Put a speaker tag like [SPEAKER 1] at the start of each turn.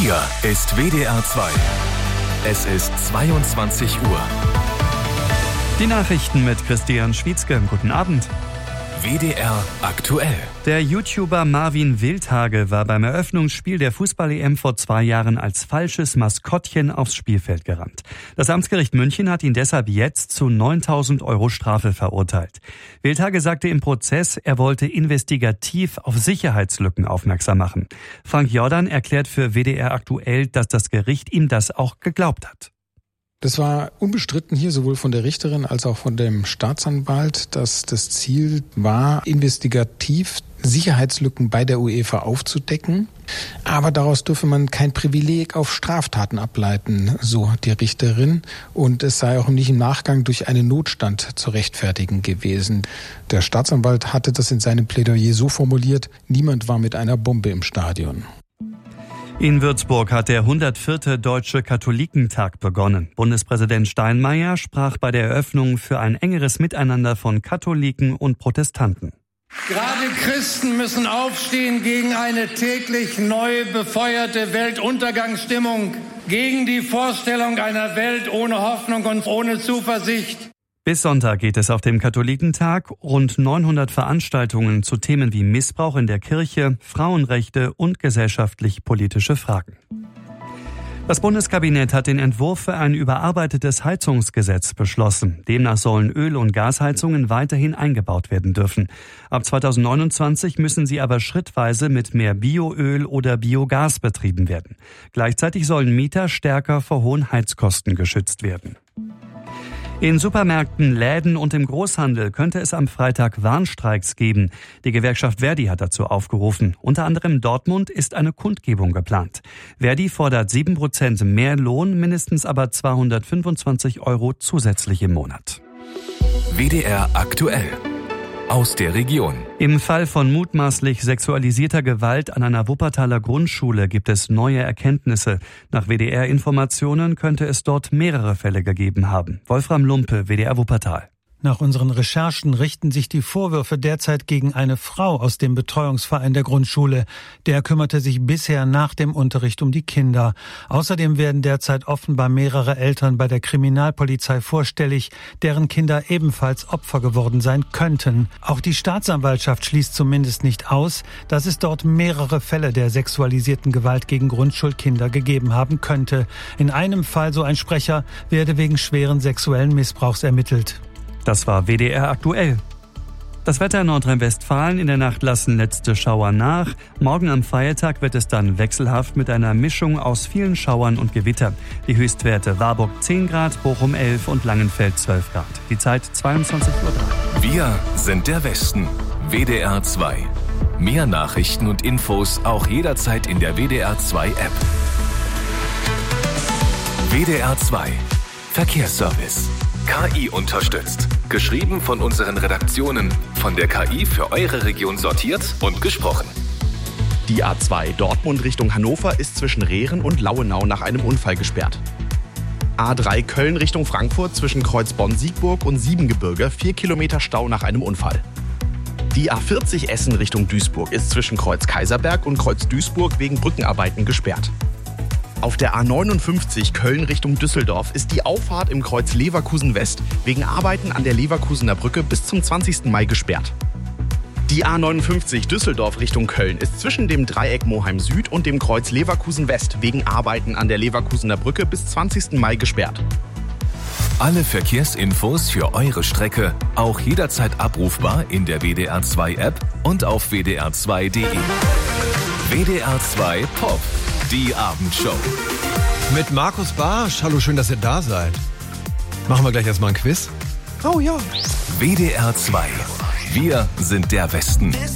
[SPEAKER 1] Hier ist WDR 2. Es ist 22 Uhr.
[SPEAKER 2] Die Nachrichten mit Christian Schwietzke. Guten Abend.
[SPEAKER 1] WDR aktuell.
[SPEAKER 2] Der YouTuber Marvin Wildhage war beim Eröffnungsspiel der Fußball-EM vor 2 Jahren als falsches Maskottchen aufs Spielfeld gerannt. Das Amtsgericht München hat ihn deshalb jetzt zu 9.000 € Strafe verurteilt. Wildhage sagte im Prozess, er wollte investigativ auf Sicherheitslücken aufmerksam machen. Frank Jordan erklärt für WDR aktuell, dass das Gericht ihm das auch geglaubt hat.
[SPEAKER 3] Das war unbestritten hier sowohl von der Richterin als auch von dem Staatsanwalt, dass das Ziel war, investigativ Sicherheitslücken bei der UEFA aufzudecken. Aber daraus dürfe man kein Privileg auf Straftaten ableiten, so die Richterin. Und es sei auch nicht im Nachgang durch einen Notstand zu rechtfertigen gewesen. Der Staatsanwalt hatte das in seinem Plädoyer so formuliert: Niemand war mit einer Bombe im Stadion.
[SPEAKER 2] In Würzburg hat der 104. Deutsche Katholikentag begonnen. Bundespräsident Steinmeier sprach bei der Eröffnung für ein engeres Miteinander von Katholiken und Protestanten.
[SPEAKER 4] Gerade Christen müssen aufstehen gegen eine täglich neu befeuerte Weltuntergangsstimmung, gegen die Vorstellung einer Welt ohne Hoffnung und ohne Zuversicht.
[SPEAKER 2] Bis Sonntag geht es auf dem Katholikentag. Rund 900 Veranstaltungen zu Themen wie Missbrauch in der Kirche, Frauenrechte und gesellschaftlich-politische Fragen. Das Bundeskabinett hat den Entwurf für ein überarbeitetes Heizungsgesetz beschlossen. Demnach sollen Öl- und Gasheizungen weiterhin eingebaut werden dürfen. Ab 2029 müssen sie aber schrittweise mit mehr Bioöl oder Biogas betrieben werden. Gleichzeitig sollen Mieter stärker vor hohen Heizkosten geschützt werden. In Supermärkten, Läden und im Großhandel könnte es am Freitag Warnstreiks geben. Die Gewerkschaft Verdi hat dazu aufgerufen. Unter anderem in Dortmund ist eine Kundgebung geplant. Verdi fordert 7% mehr Lohn, mindestens aber 225 € zusätzlich im Monat.
[SPEAKER 1] WDR aktuell. Aus der Region.
[SPEAKER 2] Im Fall von mutmaßlich sexualisierter Gewalt an einer Wuppertaler Grundschule gibt es neue Erkenntnisse. Nach WDR-Informationen könnte es dort mehrere Fälle gegeben haben. Wolfram Lumpe, WDR Wuppertal.
[SPEAKER 5] Nach unseren Recherchen richten sich die Vorwürfe derzeit gegen eine Frau aus dem Betreuungsverein der Grundschule. Der kümmerte sich bisher nach dem Unterricht um die Kinder. Außerdem werden derzeit offenbar mehrere Eltern bei der Kriminalpolizei vorstellig, deren Kinder ebenfalls Opfer geworden sein könnten. Auch die Staatsanwaltschaft schließt zumindest nicht aus, dass es dort mehrere Fälle der sexualisierten Gewalt gegen Grundschulkinder gegeben haben könnte. In einem Fall, so ein Sprecher, werde wegen schweren sexuellen Missbrauchs ermittelt.
[SPEAKER 2] Das war WDR aktuell. Das Wetter in Nordrhein-Westfalen: in der Nacht lassen letzte Schauer nach. Morgen am Feiertag wird es dann wechselhaft mit einer Mischung aus vielen Schauern und Gewitter. Die Höchstwerte: Warburg 10 Grad, Bochum 11 und Langenfeld 12 Grad. Die Zeit 22:03 Uhr.
[SPEAKER 1] Wir sind der Westen. WDR 2. Mehr Nachrichten und Infos auch jederzeit in der WDR 2 App. WDR 2. Verkehrsservice. KI unterstützt. Geschrieben von unseren Redaktionen, von der KI für eure Region sortiert und gesprochen.
[SPEAKER 6] Die A2 Dortmund Richtung Hannover ist zwischen Rehren und Lauenau nach einem Unfall gesperrt. A3 Köln Richtung Frankfurt zwischen Kreuz Bonn-Siegburg und Siebengebirge 4 Kilometer Stau nach einem Unfall. Die A40 Essen Richtung Duisburg ist zwischen Kreuz Kaiserberg und Kreuz Duisburg wegen Brückenarbeiten gesperrt. Auf der A59 Köln Richtung Düsseldorf ist die Auffahrt im Kreuz Leverkusen West wegen Arbeiten an der Leverkusener Brücke bis zum 20. Mai gesperrt. Die A59 Düsseldorf Richtung Köln ist zwischen dem Dreieck Moheim Süd und dem Kreuz Leverkusen West wegen Arbeiten an der Leverkusener Brücke bis 20. Mai gesperrt.
[SPEAKER 1] Alle Verkehrsinfos für eure Strecke auch jederzeit abrufbar in der WDR 2 App und auf wdr2.de. WDR 2 Pop. Die Abendshow.
[SPEAKER 7] Mit Markus Barsch. Hallo, schön, dass ihr da seid. Machen wir gleich erstmal ein Quiz? Oh ja.
[SPEAKER 1] WDR 2. Wir sind der Westen.